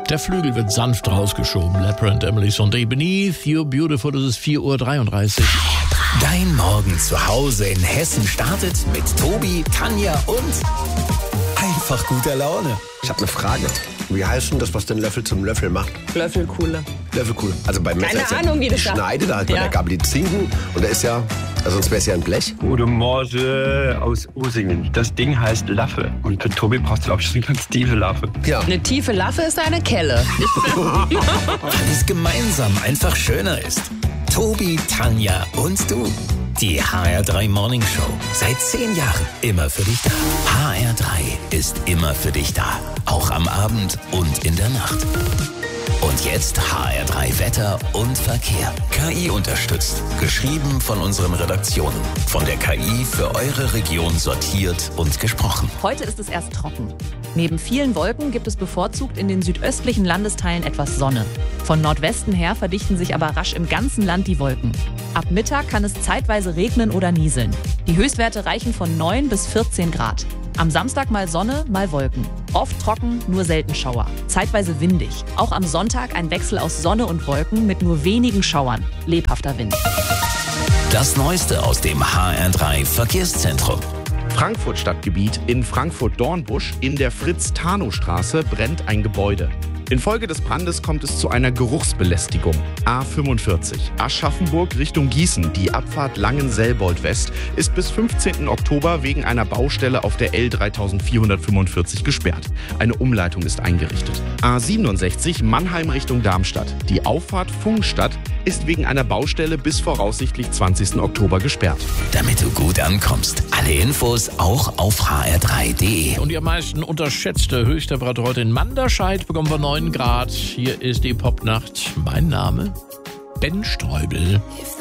Der Flügel wird sanft rausgeschoben. Lepre and Emily Sunday Beneath You're Beautiful. Es ist 4:33 Uhr. Dein Morgen zu Hause in Hessen startet mit Tobi, Tanja und einfach guter Laune. Ich habe eine Frage. Wie heißt denn das, was den Löffel zum Löffel macht? Löffelkuhle. Löffelkuhle. Also beim Messer ist ja Ahnung, wie das sagt. Schneide, da hat man der Gabel die Zinken und da ist ja, also sonst wäre es ja ein Blech. Gute Morgen aus Usingen. Das Ding heißt Laffe. Und für Tobi brauchst du, glaube ich, so eine ganz tiefe Laffe. Ja. Eine tiefe Laffe ist eine Kelle. Weil es gemeinsam einfach schöner ist. Tobi, Tanja und du. Die HR3 Morning Show. Seit 10 Jahren immer für dich da. HR3 ist immer für dich da. Auch am Abend und in der Nacht. Und jetzt HR3 Wetter und Verkehr. KI unterstützt. Geschrieben von unseren Redaktionen. Von der KI für eure Region sortiert und gesprochen. Heute ist es erst trocken. Neben vielen Wolken gibt es bevorzugt in den südöstlichen Landesteilen etwas Sonne. Von Nordwesten her verdichten sich aber rasch im ganzen Land die Wolken. Ab Mittag kann es zeitweise regnen oder nieseln. Die Höchstwerte reichen von 9 bis 14 Grad. Am Samstag mal Sonne, mal Wolken. Oft trocken, nur selten Schauer. Zeitweise windig. Auch am Sonntag ein Wechsel aus Sonne und Wolken mit nur wenigen Schauern. Lebhafter Wind. Das Neueste aus dem HR3 Verkehrszentrum. Frankfurt Stadtgebiet. In Frankfurt-Dornbusch in der Fritz-Tanow-Straße brennt ein Gebäude. Infolge des Brandes kommt es zu einer Geruchsbelästigung. A45 Aschaffenburg Richtung Gießen. Die Abfahrt Langen-Selbold-West ist bis 15. Oktober wegen einer Baustelle auf der L3445 gesperrt. Eine Umleitung ist eingerichtet. A67 Mannheim Richtung Darmstadt. Die Auffahrt Pfungstadt ist wegen einer Baustelle bis voraussichtlich 20. Oktober gesperrt. Damit du gut ankommst. Alle Infos auch auf hr3.de. Und die am meisten unterschätzte Höchsttemperatur heute in Manderscheid bekommen wir 9 Grad. Hier ist die Popnacht. Mein Name? Ben Streubel.